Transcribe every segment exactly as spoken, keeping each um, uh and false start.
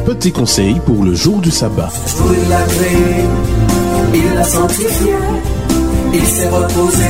Petit conseil pour le jour du sabbat. Il l'a créé, il l'a sanctifié, il s'est reposé,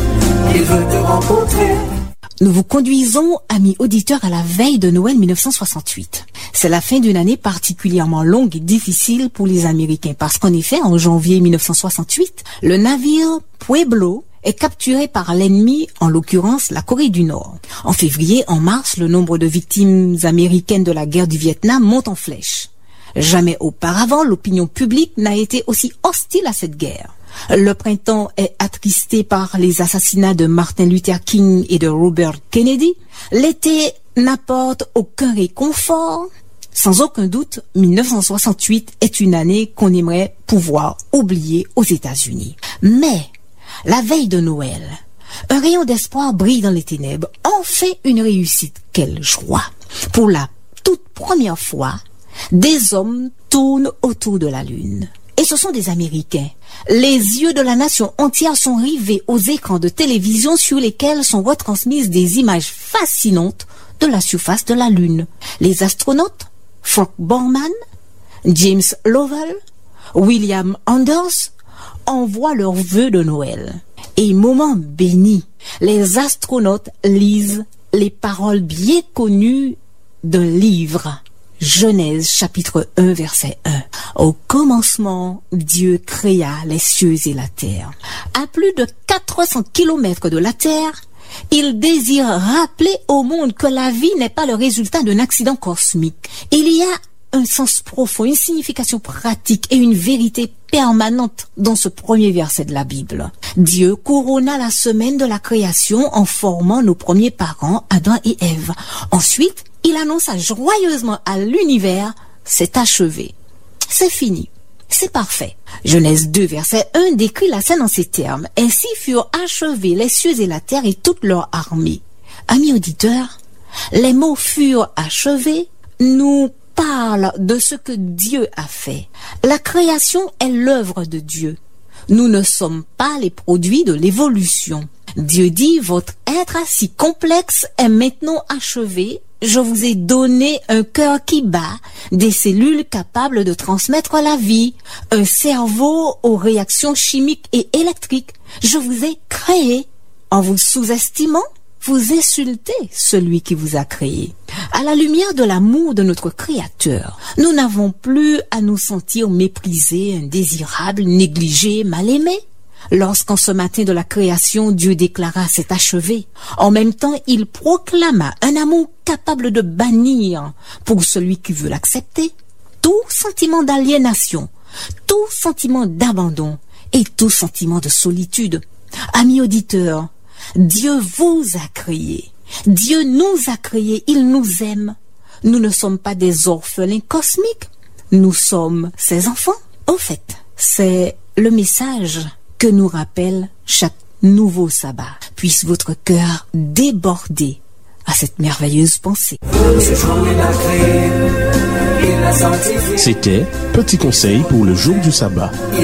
il veut te rencontrer. Nous vous conduisons, amis auditeurs, à la veille de Noël mille neuf cent soixante-huit. C'est la fin d'une année particulièrement longue et difficile pour les Américains parce qu'en effet, en janvier mille neuf cent soixante-huit, le navire Pueblo est capturé par l'ennemi, en l'occurrence la Corée du Nord. En février, en mars, le nombre de victimes américaines de la guerre du Vietnam monte en flèche. Jamais auparavant, l'opinion publique n'a été aussi hostile à cette guerre. Le printemps est attristé par les assassinats de Martin Luther King et de Robert Kennedy. L'été n'apporte aucun réconfort. Sans aucun doute, mille neuf cent soixante-huit est une année qu'on aimerait pouvoir oublier aux États-Unis. Mais, la veille de Noël, un rayon d'espoir brille dans les ténèbres. Enfin une réussite. Quelle joie! Pour la toute première fois, des hommes tournent autour de la Lune. Et ce sont des Américains. Les yeux de la nation entière sont rivés aux écrans de télévision sur lesquels sont retransmises des images fascinantes de la surface de la Lune. Les astronautes, Frank Borman, James Lovell, William Anders, envoient leurs vœux de Noël. Et moment béni, les astronautes lisent les paroles bien connues d'un livre. Genèse chapitre un verset un. Au commencement, Dieu créa les cieux et la terre. À plus de quatre cents kilomètres de la terre, il désire rappeler au monde que la vie n'est pas le résultat d'un accident cosmique. Il y a un sens profond, une signification pratique et une vérité permanente dans ce premier verset de la Bible. Dieu couronna la semaine de la création en formant nos premiers parents, Adam et Ève. Ensuite, il annonça joyeusement à l'univers, c'est achevé, c'est fini, c'est parfait. Genèse deux, verset un décrit la scène en ces termes. Ainsi furent achevés les cieux et la terre et toute leur armée. Amis auditeurs, les mots furent achevés nous parlent de ce que Dieu a fait. La création est l'œuvre de Dieu. Nous ne sommes pas les produits de l'évolution. Dieu dit, votre être si complexe est maintenant achevé. Je vous ai donné un cœur qui bat, des cellules capables de transmettre la vie, un cerveau aux réactions chimiques et électriques. Je vous ai créé. En vous sous-estimant, vous insultez celui qui vous a créé. À la lumière de l'amour de notre Créateur, nous n'avons plus à nous sentir méprisés, indésirables, négligés, mal aimés. Lorsqu'en ce matin de la création, Dieu déclara « c'est achevé », en même temps, il proclama un amour capable de bannir, pour celui qui veut l'accepter, tout sentiment d'aliénation, tout sentiment d'abandon et tout sentiment de solitude. Amis auditeurs, Dieu vous a créé, Dieu nous a créés, il nous aime. Nous ne sommes pas des orphelins cosmiques, nous sommes ses enfants. Au fait, c'est le message que nous rappelle chaque nouveau sabbat. Puisse votre cœur déborder à cette merveilleuse pensée. C'était Petit conseil pour le jour du sabbat.